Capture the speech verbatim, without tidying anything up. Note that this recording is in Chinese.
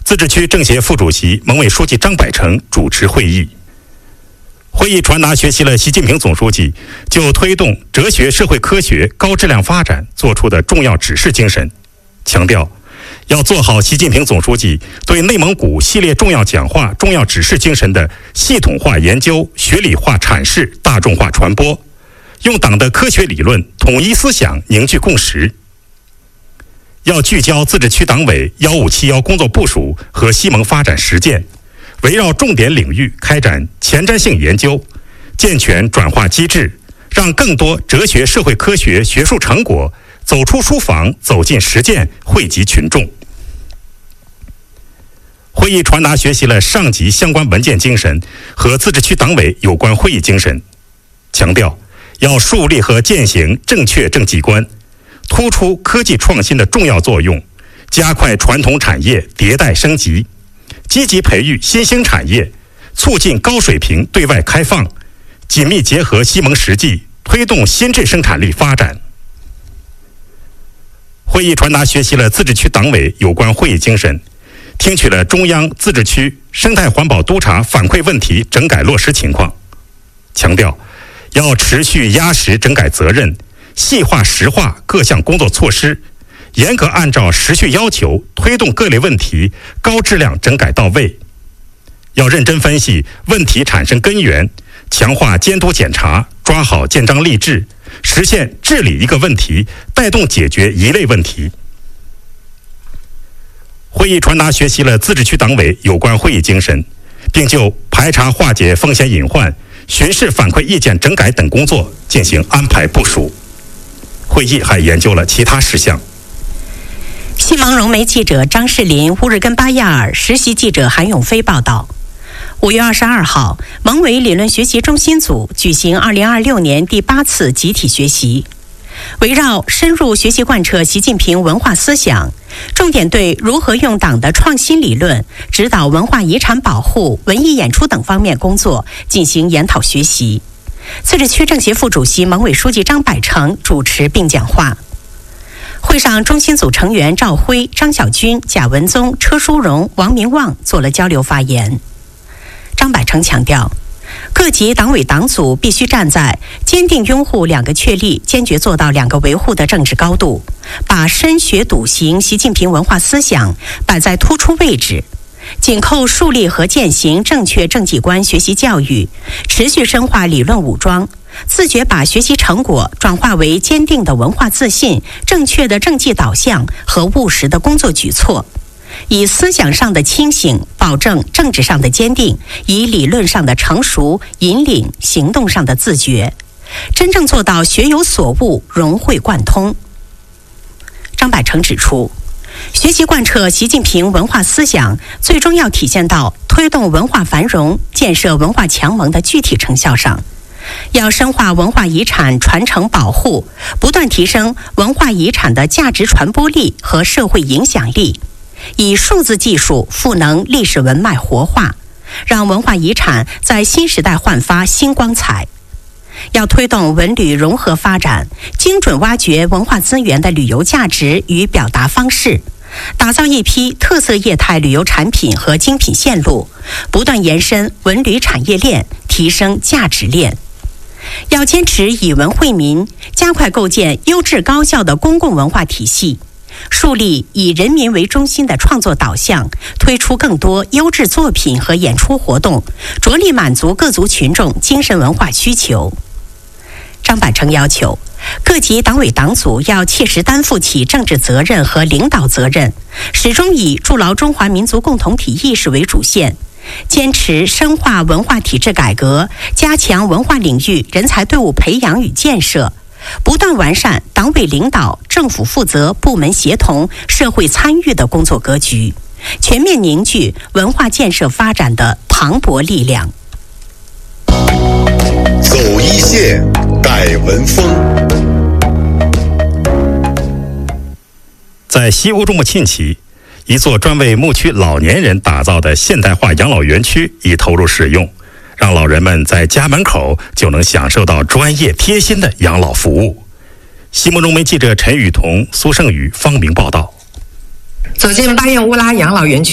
自治区政协副主席、盟委书记张百成主持会议。会议传达学习了习近平总书记就推动哲学社会科学高质量发展作出的重要指示精神，强调要做好习近平总书记对内蒙古系列重要讲话重要指示精神的系统化研究、学理化阐释、大众化传播，用党的科学理论统一思想凝聚共识。要聚焦自治区党委幺五七幺工作部署和西盟发展实践，围绕重点领域开展前瞻性研究，健全转化机制，让更多哲学社会科学学术成果走出书房，走进实践，惠及群众。会议传达学习了上级相关文件精神和自治区党委有关会议精神，强调要树立和践行正确政绩观，突出科技创新的重要作用，加快传统产业迭代升级，积极培育新兴产业，促进高水平对外开放，紧密结合西盟实际，推动新质生产力发展。会议传达学习了自治区党委有关会议精神，听取了中央自治区生态环保督察反馈问题整改落实情况，强调要持续压实整改责任，细化实化各项工作措施，严格按照时序要求推动各类问题高质量整改到位。要认真分析问题产生根源，强化监督检查，抓好建章立制，实现治理一个问题带动解决一类问题。会议传达学习了自治区党委有关会议精神，并就排查化解风险隐患、巡视反馈意见整改等工作进行安排部署。会议还研究了其他事项。 西盟融媒记者张世林、乌日根巴亚尔实习记者韩永飞报道。五月二十二号，盟委理论学习中心组举行二零二六年第八次集体学习，围绕深入学习贯彻习近平文化思想，重点对如何用党的创新理论指导文化遗产保护、文艺演出等方面工作进行研讨学习。自治区政协副主席、盟委书记张百成主持并讲话。会上，中心组成员赵辉、张晓军、贾文宗、车淑荣、王明旺做了交流发言。张百成强调，各级党委党组必须站在坚定拥护两个确立、坚决做到两个维护的政治高度，把深学笃行习近平文化思想摆在突出位置，紧扣树立和践行正确政绩观学习教育，持续深化理论武装，自觉把学习成果转化为坚定的文化自信、正确的政绩导向和务实的工作举措，以思想上的清醒保证政治上的坚定，以理论上的成熟引领行动上的自觉，真正做到学有所悟、融会贯通。张百成指出，学习贯彻习近平文化思想，最终要体现到推动文化繁荣、建设文化强盟的具体成效上。要深化文化遗产传承保护，不断提升文化遗产的价值传播力和社会影响力，以数字技术赋能历史文脉活化，让文化遗产在新时代焕发新光彩。要推动文旅融合发展，精准挖掘文化资源的旅游价值与表达方式，打造一批特色业态旅游产品和精品线路，不断延伸文旅产业链，提升价值链。要坚持以文惠民，加快构建优质高效的公共文化体系，树立以人民为中心的创作导向，推出更多优质作品和演出活动，着力满足各族群众精神文化需求。张百成要求，各级党委党组要切实担负起政治责任和领导责任，始终以筑牢中华民族共同体意识为主线，坚持深化文化体制改革，加强文化领域人才队伍培养与建设，不断完善党委领导、政府负责、部门协同、社会参与的工作格局，全面凝聚文化建设发展的磅礴力量。 走一线，改文风。 在西乌中木沁旗，一座专为牧区老年人打造的现代化养老园区已投入使用，让老人们在家门口就能享受到专业贴心的养老服务。西蒙中媒记者陈雨桐、苏胜宇、方明报道。 走进巴彦乌拉养老园区